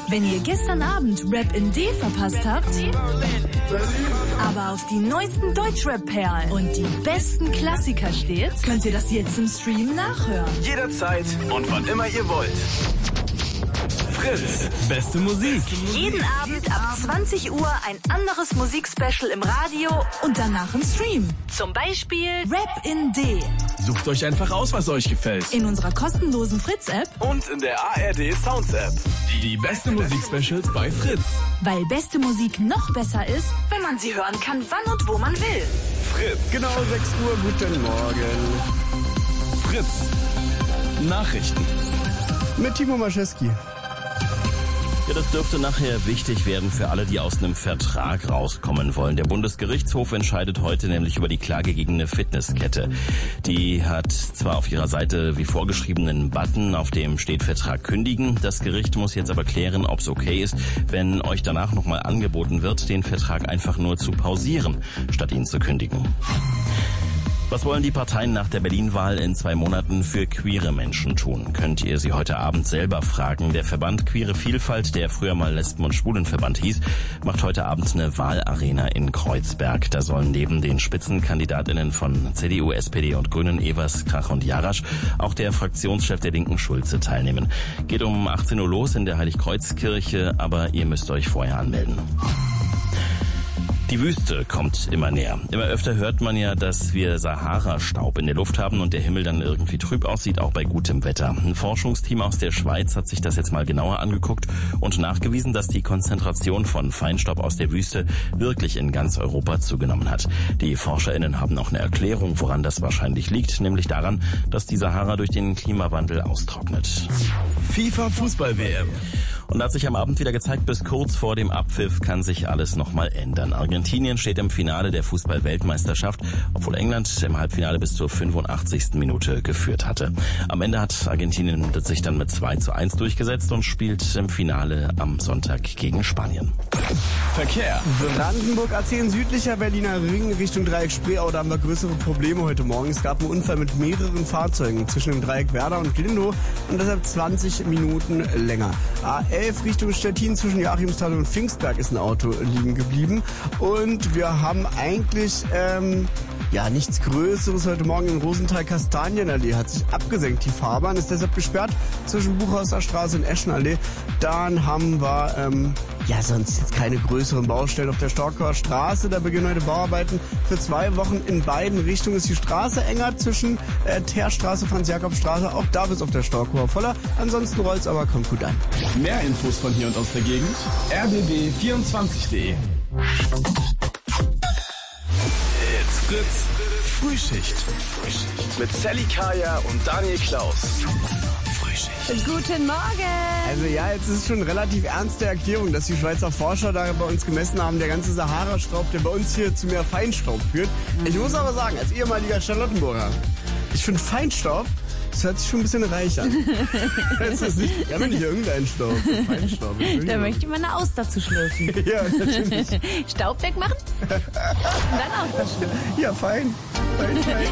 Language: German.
Wenn ihr gestern Abend Rap in D verpasst habt, aber auf die neuesten Deutschrap-Perlen und die besten Klassiker steht, könnt ihr das jetzt im Stream nachhören. Jederzeit und wann immer ihr wollt. Fritz, beste Musik. Jeden Abend ab 20 Uhr ein anderes Musikspecial im Radio und danach im Stream. Zum Beispiel Rap in D. Sucht euch einfach aus, was euch gefällt. In unserer kostenlosen Fritz-App Und in der ARD Sounds-App. Die beste Musikspecials bei Fritz. weil beste Musik noch besser ist, wenn man sie hören kann, wann und wo man will. Fritz. Genau 6 Uhr, guten Morgen. Fritz. Nachrichten. Mit Timo Maschewski. Ja, das dürfte nachher wichtig werden für alle, die aus einem Vertrag rauskommen wollen. Der Bundesgerichtshof entscheidet heute nämlich über die Klage gegen eine Fitnesskette. Die hat zwar auf ihrer Seite wie vorgeschriebenen Button, auf dem steht Vertrag kündigen. Das Gericht muss jetzt aber klären, ob es okay ist, wenn euch danach nochmal angeboten wird, den Vertrag einfach nur zu pausieren, statt ihn zu kündigen. Was wollen die Parteien nach der Berlin-Wahl in 2 Monaten für queere Menschen tun? Könnt ihr sie heute Abend selber fragen. Der Verband Queere Vielfalt, der früher mal Lesben- und Schwulenverband hieß, macht heute Abend eine Wahlarena in Kreuzberg. Da sollen neben den SpitzenkandidatInnen von CDU, SPD und Grünen, Evers, Krach und Jarasch, auch der Fraktionschef der Linken Schulze teilnehmen. Geht um 18 Uhr los in der Heiligkreuzkirche, aber ihr müsst euch vorher anmelden. Die Wüste kommt immer näher. Immer öfter hört man ja, dass wir Sahara-Staub in der Luft haben und der Himmel dann irgendwie trüb aussieht, auch bei gutem Wetter. Ein Forschungsteam aus der Schweiz hat sich das jetzt mal genauer angeguckt und nachgewiesen, dass die Konzentration von Feinstaub aus der Wüste wirklich in ganz Europa zugenommen hat. Die ForscherInnen haben auch eine Erklärung, woran das wahrscheinlich liegt, nämlich daran, dass die Sahara durch den Klimawandel austrocknet. FIFA Fußball-WM. Und hat sich am Abend wieder gezeigt, bis kurz vor dem Abpfiff kann sich alles nochmal ändern. Argentinien steht im Finale der Fußball-Weltmeisterschaft, obwohl England im Halbfinale bis zur 85. Minute geführt hatte. Am Ende hat Argentinien sich dann mit 2:1 durchgesetzt und spielt im Finale am Sonntag gegen Spanien. Verkehr. Brandenburg A10 südlicher Berliner Ring Richtung Dreieck Spreeau. Da haben wir größere Probleme heute Morgen. Es gab einen Unfall mit mehreren Fahrzeugen zwischen dem Dreieck Werder und Glindow und deshalb 20 Minuten länger. A11 Richtung Stettin zwischen Joachimsthal und Pfingstberg ist ein Auto liegen geblieben. Und wir haben eigentlich nichts Größeres heute Morgen in Rosenthal-Kastanienallee. Hat sich abgesenkt. Die Fahrbahn ist deshalb gesperrt zwischen Buchhauser Straße und Eschenallee. Dann haben wir sonst jetzt keine größeren Baustellen auf der Storkower Straße. Da beginnen heute Bauarbeiten für 2 Wochen. In beiden Richtungen ist die Straße enger zwischen Teerstraße, Franz-Jakob-Straße. Auch da bis auf der Storkower voller. Ansonsten rollt's aber, kommt gut an. Mehr Infos von hier und aus der Gegend. rbb24.de. It's Fritz. Frühschicht. Mit Sally Kaya und Daniel Klaus. Frühschicht. Guten Morgen! Also ja, jetzt ist es schon eine relativ ernste Erklärung, dass die Schweizer Forscher da bei uns gemessen haben, der ganze Sahara-Staub, der bei uns hier zu mehr Feinstaub führt. Ich muss aber sagen, als ehemaliger Charlottenburger, ich finde Feinstaub, das hört sich schon ein bisschen reich an. Das ist nicht, ja, nicht irgendein Staub, Feinstaub. Da möchte ich mal eine Auster zu schlürfen. Ja, natürlich. Staub wegmachen und dann Auster schlürfen. Ja, fein. Fein.